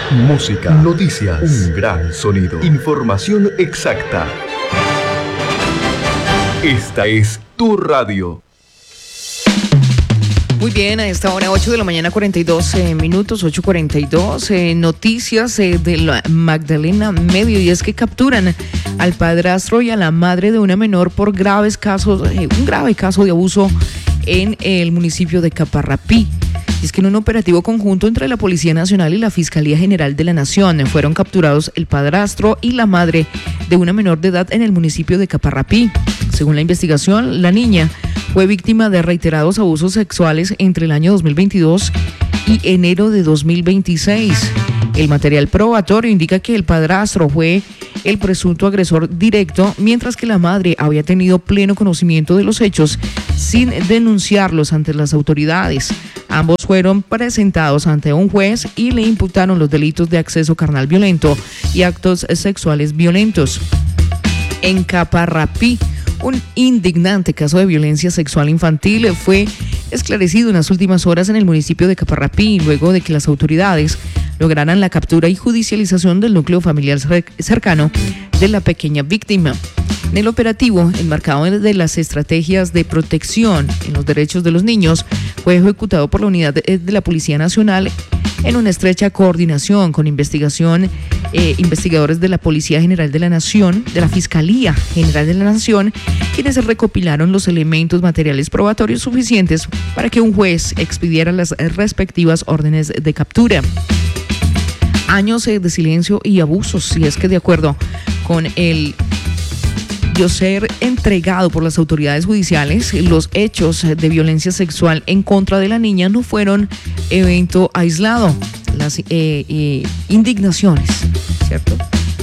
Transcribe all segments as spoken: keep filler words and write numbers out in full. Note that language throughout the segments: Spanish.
Música, noticias, un gran sonido, información exacta. Esta es tu radio. Muy bien, a esta hora ocho de la mañana, cuarenta y dos eh, minutos, ocho cuarenta y dos, eh, noticias eh, de la Magdalena Medio, y es que capturan al padrastro y a la madre de una menor por graves casos, eh, un grave caso de abuso en el municipio de Caparrapí. Y es que en un operativo conjunto entre la Policía Nacional y la Fiscalía General de la Nación fueron capturados el padrastro y la madre de una menor de edad en el municipio de Caparrapí. Según la investigación, la niña fue víctima de reiterados abusos sexuales entre el año dos mil veintidós y enero de dos mil veintiséis. El material probatorio indica que el padrastro fue el presunto agresor directo, mientras que la madre había tenido pleno conocimiento de los hechos sin denunciarlos ante las autoridades. Ambos fueron presentados ante un juez y le imputaron los delitos de acceso carnal violento y actos sexuales violentos. En Caparrapí, un indignante caso de violencia sexual infantil fue esclarecido en las últimas horas en el municipio de Caparrapí, luego de que las autoridades lograran la captura y judicialización del núcleo familiar cercano de la pequeña víctima. En el operativo, enmarcado de las estrategias de protección en los derechos de los niños, fue ejecutado por la unidad de la Policía Nacional en una estrecha coordinación con investigación, eh, investigadores de la Policía General de la Nación, de la Fiscalía General de la Nación, quienes recopilaron los elementos materiales probatorios suficientes para que un juez expidiera las respectivas órdenes de captura. Años eh, de silencio y abusos, y es que de acuerdo con el ser entregado por las autoridades judiciales, los hechos de violencia sexual en contra de la niña no fueron evento aislado. Las eh, eh, indignaciones, ¿cierto?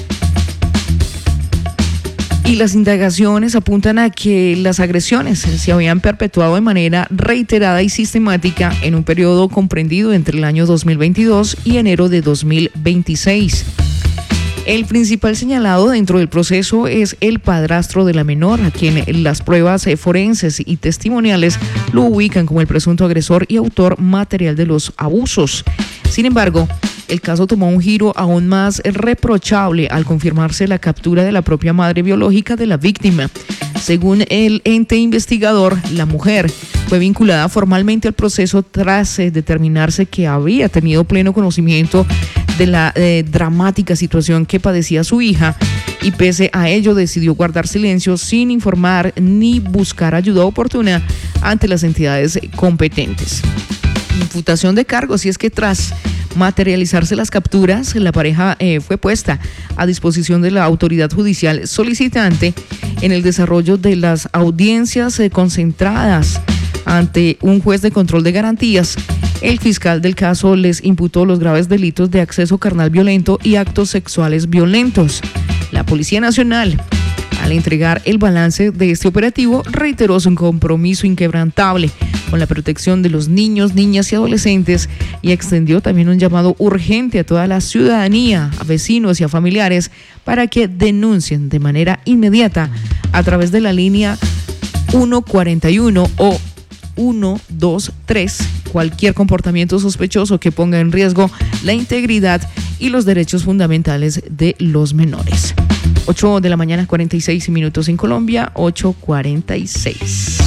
Y las indagaciones apuntan a que las agresiones se habían perpetuado de manera reiterada y sistemática en un periodo comprendido entre el año dos mil veintidós y enero de dos mil veintiséis. El principal señalado dentro del proceso es el padrastro de la menor, a quien las pruebas forenses y testimoniales lo ubican como el presunto agresor y autor material de los abusos. Sin embargo, el caso tomó un giro aún más reprochable al confirmarse la captura de la propia madre biológica de la víctima. Según el ente investigador, la mujer fue vinculada formalmente al proceso tras eh, determinarse que había tenido pleno conocimiento de la eh, dramática situación que padecía su hija, y pese a ello decidió guardar silencio sin informar ni buscar ayuda oportuna ante las entidades competentes. Imputación de cargos, y es que tras materializarse las capturas, la pareja eh, fue puesta a disposición de la autoridad judicial solicitante en el desarrollo de las audiencias eh, concentradas ante un juez de control de garantías. El fiscal del caso les imputó los graves delitos de acceso carnal violento y actos sexuales violentos. La Policía Nacional, al entregar el balance de este operativo, reiteró su compromiso inquebrantable con la protección de los niños, niñas y adolescentes, y extendió también un llamado urgente a toda la ciudadanía, a vecinos y a familiares para que denuncien de manera inmediata a través de la línea ciento cuarenta y uno o ciento veintitrés cualquier comportamiento sospechoso que ponga en riesgo la integridad y los derechos fundamentales de los menores. ocho de la mañana, cuarenta y seis minutos en Colombia, ocho cuarenta y seis.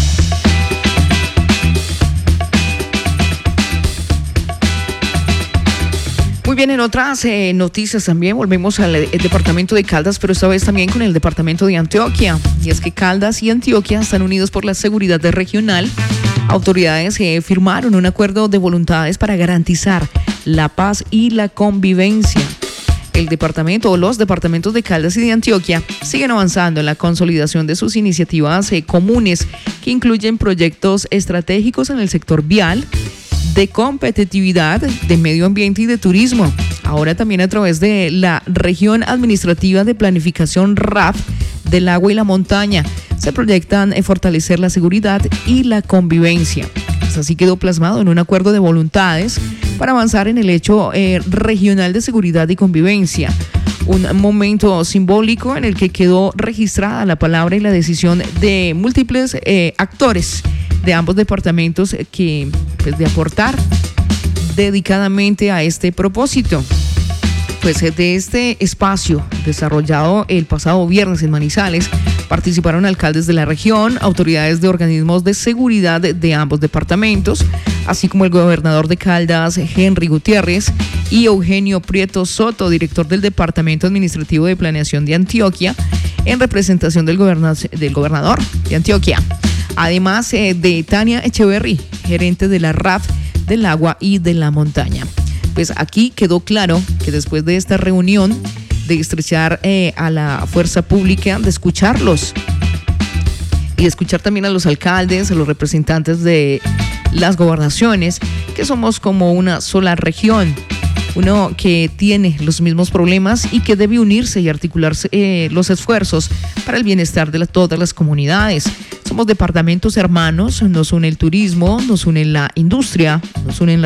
Muy bien, en otras eh, noticias también volvemos al el departamento de Caldas, pero esta vez también con el departamento de Antioquia. Y es que Caldas y Antioquia están unidos por la seguridad regional. Autoridades eh, firmaron un acuerdo de voluntades para garantizar la paz y la convivencia. El departamento o los departamentos de Caldas y de Antioquia siguen avanzando en la consolidación de sus iniciativas eh, comunes, que incluyen proyectos estratégicos en el sector vial, de competitividad, de medio ambiente y de turismo. Ahora también a través de la región administrativa de planificación R A P del agua y la montaña se proyectan eh, fortalecer la seguridad y la convivencia. Pues así quedó plasmado en un acuerdo de voluntades para avanzar en el hecho eh, regional de seguridad y convivencia. Un momento simbólico en el que quedó registrada la palabra y la decisión de múltiples eh, actores de ambos departamentos que, pues, de aportar dedicadamente a este propósito. Pues de este espacio desarrollado el pasado viernes en Manizales participaron alcaldes de la región, autoridades de organismos de seguridad de ambos departamentos, así como el gobernador de Caldas, Henry Gutiérrez, y Eugenio Prieto Soto, director del Departamento Administrativo de Planeación de Antioquia, en representación del, goberna- del gobernador de Antioquia. Además eh, de Tania Echeverry, gerente de la R A F del Agua y de la Montaña. Pues aquí quedó claro que después de esta reunión, de estrechar eh, a la fuerza pública, de escucharlos y de escuchar también a los alcaldes, a los representantes de las gobernaciones, que somos como una sola región, uno que tiene los mismos problemas y que debe unirse y articular eh, los esfuerzos para el bienestar de la, todas las comunidades. Somos departamentos hermanos, nos une el turismo, nos une la industria, nos une la